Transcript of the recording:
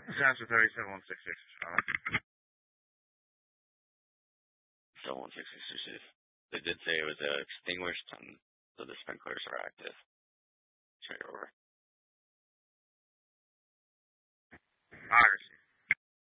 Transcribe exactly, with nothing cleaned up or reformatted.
Disaster thirty-seven one six six, Charlie. seven one six six. They did say it was uh, extinguished and so the sprinklers are active. Check it over.